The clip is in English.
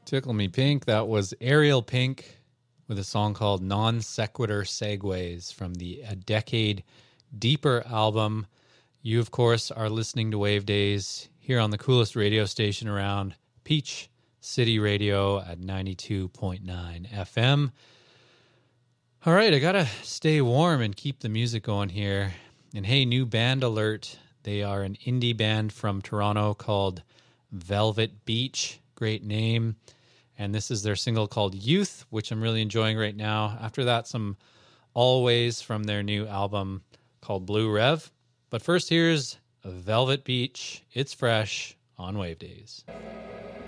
Tickle Me Pink. That was Ariel Pink with a song called Non Sequitur Segues from the A Decade Deeper album. You, of course, are listening to Wave Days here on the coolest radio station around, Peach City Radio at 92.9 FM. All right, I got to stay warm and keep the music going here. And hey, new band alert. They are an indie band from Toronto called Velvet Beach. Great name. And this is their single called Youth, which I'm really enjoying right now. After that, some Always from their new album called Blue Rev. But first, here's Velvet Beach. It's fresh on Wave Days.